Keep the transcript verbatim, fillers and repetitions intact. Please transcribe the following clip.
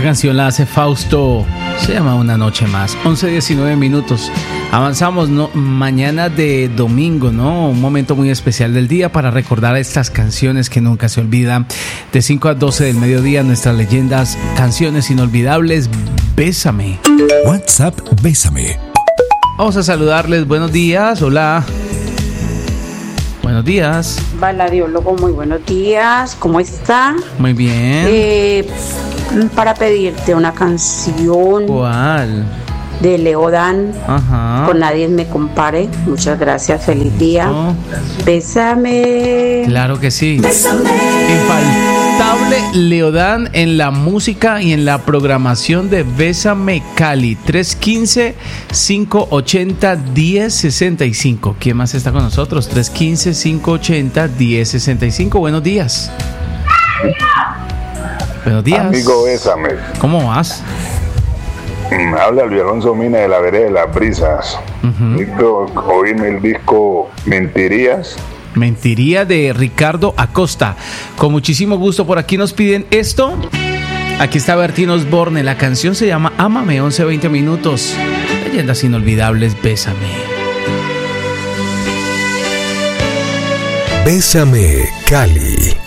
canción la hace Fausto, se llama Una Noche Más. Once diecinueve minutos. Avanzamos, ¿no? Mañana de domingo, ¿no? Un momento muy especial del día para recordar estas canciones que nunca se olvidan. De cinco a doce del mediodía, nuestras leyendas, canciones inolvidables. Bésame. WhatsApp Bésame. Vamos a saludarles. Buenos días. Hola. Buenos días. Baladiólogo, muy buenos días. ¿Cómo está? Muy bien. Eh, para pedirte una canción. ¿Cuál? De Leodán. Ajá. Con Nadie Me Compare. Muchas gracias. Feliz día. Oh. Bésame. Claro que sí. Bésame. Infaltable Leodán en la música y en la programación de Bésame Cali. tres uno cinco, cinco ocho cero, uno cero seis cinco. ¿Quién más está con nosotros? tres uno cinco, cinco ocho cero, uno cero seis cinco. Buenos días. Buenos días. Amigo, bésame. ¿Cómo vas? Mm, habla Luis Alonso Mina de la Vereda de las Brisas. Uh-huh. Listo, oírme el disco Mentirías. Mentiría de Ricardo Acosta. Con muchísimo gusto. Por aquí nos piden esto. Aquí está Bertín Osborne. La canción se llama Ámame. Once veinte minutos. Leyendas inolvidables. Bésame. Bésame Cali.